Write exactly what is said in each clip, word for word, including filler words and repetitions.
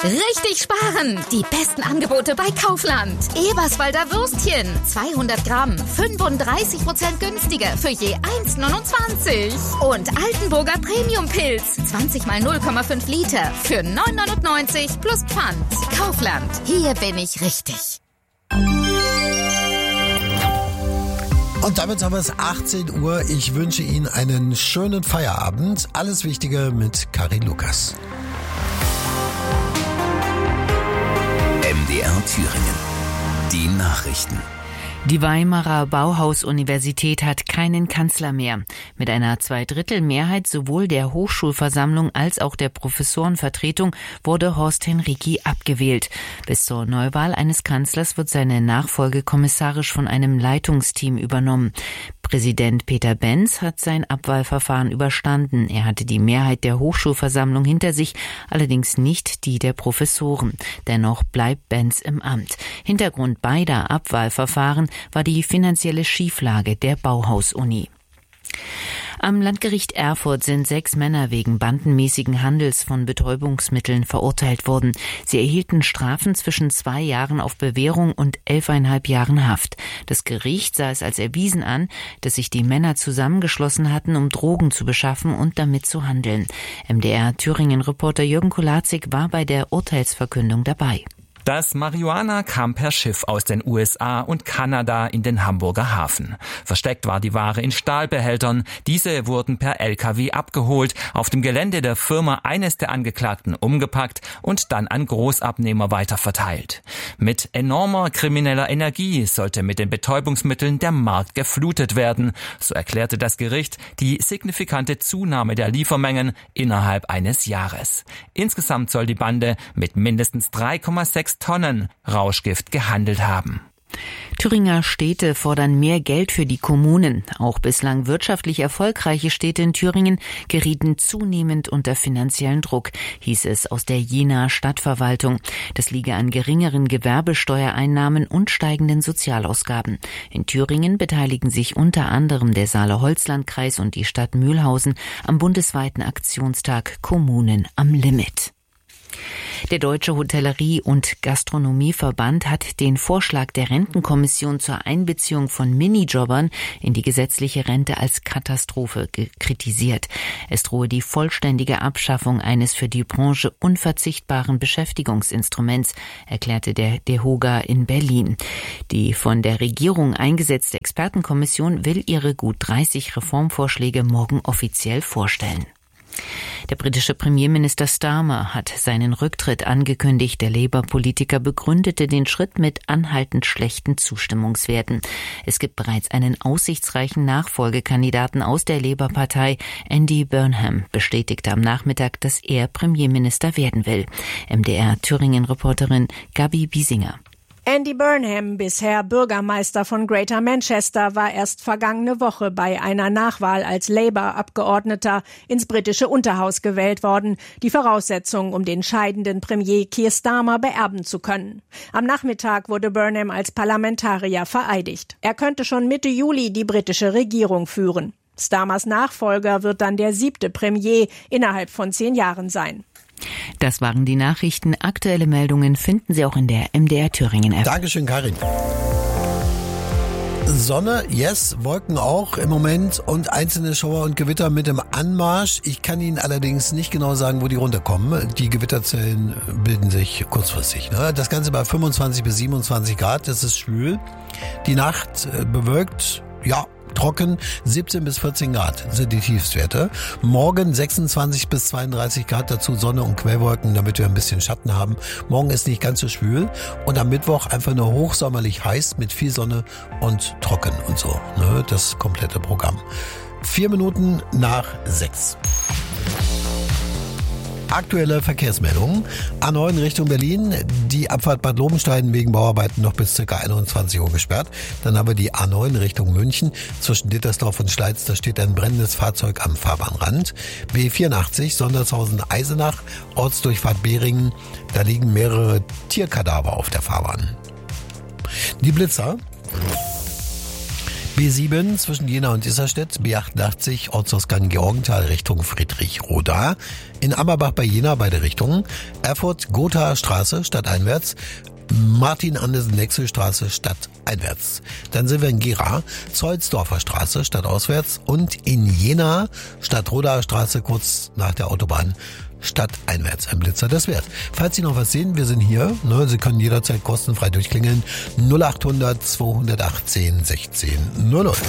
Richtig sparen! Die besten Angebote bei Kaufland. Eberswalder Würstchen, zweihundert Gramm, fünfunddreißig Prozent günstiger für je eins neunundzwanzig. Und Altenburger Premium-Pilz, zwanzig mal null Komma fünf Liter für neun neunundneunzig plus Pfand. Kaufland, hier bin ich richtig. Und damit haben wir es achtzehn Uhr. Ich wünsche Ihnen einen schönen Feierabend. Alles Wichtige mit Karin Lukas. M D R Thüringen. Die Nachrichten. Die Weimarer Bauhaus-Universität hat keinen Kanzler mehr. Mit einer Zweidrittelmehrheit sowohl der Hochschulversammlung als auch der Professorenvertretung wurde Horst Henrici abgewählt. Bis zur Neuwahl eines Kanzlers wird seine Nachfolge kommissarisch von einem Leitungsteam übernommen. Präsident Peter Benz hat sein Abwahlverfahren überstanden. Er hatte die Mehrheit der Hochschulversammlung hinter sich, allerdings nicht die der Professoren. Dennoch bleibt Benz im Amt. Hintergrund beider Abwahlverfahren war die finanzielle Schieflage der Bauhaus-Uni. Am Landgericht Erfurt sind sechs Männer wegen bandenmäßigen Handels von Betäubungsmitteln verurteilt worden. Sie erhielten Strafen zwischen zwei Jahren auf Bewährung und elfeinhalb Jahren Haft. Das Gericht sah es als erwiesen an, dass sich die Männer zusammengeschlossen hatten, um Drogen zu beschaffen und damit zu handeln. M D R Thüringen-Reporter Jürgen Kolazik war bei der Urteilsverkündung dabei. Das Marihuana kam per Schiff aus den U S A und Kanada in den Hamburger Hafen. Versteckt war die Ware in Stahlbehältern. Diese wurden per L K W abgeholt, auf dem Gelände der Firma eines der Angeklagten umgepackt und dann an Großabnehmer weiterverteilt. Mit enormer krimineller Energie sollte mit den Betäubungsmitteln der Markt geflutet werden. So erklärte das Gericht die signifikante Zunahme der Liefermengen innerhalb eines Jahres. Insgesamt soll die Bande mit mindestens drei Komma sechs Tonnen Rauschgift gehandelt haben. Thüringer Städte fordern mehr Geld für die Kommunen. Auch bislang wirtschaftlich erfolgreiche Städte in Thüringen gerieten zunehmend unter finanziellen Druck, hieß es aus der Jenaer Stadtverwaltung. Das liege an geringeren Gewerbesteuereinnahmen und steigenden Sozialausgaben. In Thüringen beteiligen sich unter anderem der Saale-Holzland-Kreis und die Stadt Mühlhausen am bundesweiten Aktionstag Kommunen am Limit. Der Deutsche Hotellerie- und Gastronomieverband hat den Vorschlag der Rentenkommission zur Einbeziehung von Minijobbern in die gesetzliche Rente als Katastrophe kritisiert. Es drohe die vollständige Abschaffung eines für die Branche unverzichtbaren Beschäftigungsinstruments, erklärte der DEHOGA in Berlin. Die von der Regierung eingesetzte Expertenkommission will ihre gut dreißig Reformvorschläge morgen offiziell vorstellen. Der britische Premierminister Starmer hat seinen Rücktritt angekündigt. Der Labour-Politiker begründete den Schritt mit anhaltend schlechten Zustimmungswerten. Es gibt bereits einen aussichtsreichen Nachfolgekandidaten aus der Labour-Partei. Andy Burnham bestätigte am Nachmittag, dass er Premierminister werden will. M D R Thüringen-Reporterin Gabi Biesinger. Andy Burnham, bisher Bürgermeister von Greater Manchester, war erst vergangene Woche bei einer Nachwahl als Labour-Abgeordneter ins britische Unterhaus gewählt worden. Die Voraussetzung, um den scheidenden Premier Keir Starmer beerben zu können. Am Nachmittag wurde Burnham als Parlamentarier vereidigt. Er könnte schon Mitte Juli die britische Regierung führen. Starmers Nachfolger wird dann der siebte Premier innerhalb von zehn Jahren sein. Das waren die Nachrichten. Aktuelle Meldungen finden Sie auch in der M D R Thüringen App. Dankeschön, Karin. Sonne, yes, Wolken auch im Moment und einzelne Schauer und Gewitter mit dem Anmarsch. Ich kann Ihnen allerdings nicht genau sagen, wo die runterkommen. Die Gewitterzellen bilden sich kurzfristig. Ne? Das Ganze bei fünfundzwanzig bis siebenundzwanzig Grad, das ist schwül. Die Nacht bewölkt, ja, trocken, siebzehn bis vierzehn Grad sind die Tiefstwerte. Morgen sechsundzwanzig bis zweiunddreißig Grad, dazu Sonne und Quellwolken, damit wir ein bisschen Schatten haben. Morgen ist nicht ganz so schwül und am Mittwoch einfach nur hochsommerlich heiß mit viel Sonne und trocken und so. Ne? Das komplette Programm. Vier Minuten nach sechs. Aktuelle Verkehrsmeldungen. A neun Richtung Berlin, die Abfahrt Bad Lobenstein wegen Bauarbeiten noch bis ca. einundzwanzig Uhr gesperrt. Dann haben wir die A neun Richtung München. Zwischen Dittersdorf und Schleiz, da steht ein brennendes Fahrzeug am Fahrbahnrand. B vierundachtzig Sondershausen-Eisenach, Ortsdurchfahrt Beringen. Da liegen mehrere Tierkadaver auf der Fahrbahn. Die Blitzer. B B sieben zwischen Jena und Isarstedt, B achtundachtzig Ortsausgang Georgenthal Richtung Friedrich-Roda. In Ammerbach bei Jena beide Richtungen. Erfurt Gothaer Straße stadteinwärts. Martin-Andersen-Nexel-Straße stadteinwärts. Dann sind wir in Gera, Zollsdorfer Straße stadtauswärts und in Jena Stadt-Rodaer Straße kurz nach der Autobahn stadteinwärts. Ein Blitzer, das wert. Falls Sie noch was sehen, wir sind hier. Ne, Sie können jederzeit kostenfrei durchklingeln. null achthundert zweihundertachtzehn sechzehn null null.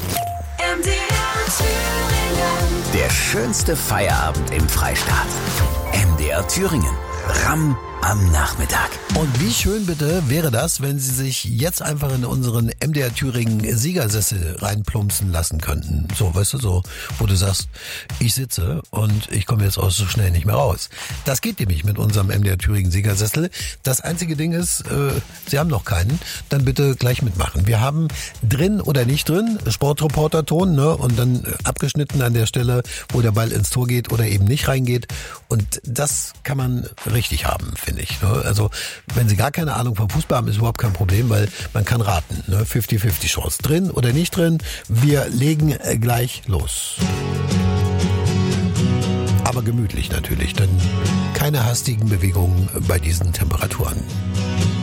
Der schönste Feierabend im Freistaat. M D R Thüringen. Ramm am Nachmittag. Und wie schön bitte wäre das, wenn Sie sich jetzt einfach in unseren M D R Thüringen Siegersessel reinplumpsen lassen könnten. So, weißt du, so, wo du sagst, ich sitze und ich komme jetzt auch so schnell nicht mehr raus. Das geht nämlich mit unserem M D R Thüringen Siegersessel. Das einzige Ding ist, äh, Sie haben noch keinen, dann bitte gleich mitmachen. Wir haben drin oder nicht drin, Sportreporter-Ton, ne, und dann abgeschnitten an der Stelle, wo der Ball ins Tor geht oder eben nicht reingeht. Und das kann man richtig haben, finde ich. Ne? Also, wenn Sie gar keine Ahnung vom Fußball haben, ist überhaupt kein Problem, weil man kann raten. Ne? fünfzig fünfzig Chance. Drin oder nicht drin? Wir legen gleich los. Aber gemütlich natürlich, denn keine hastigen Bewegungen bei diesen Temperaturen.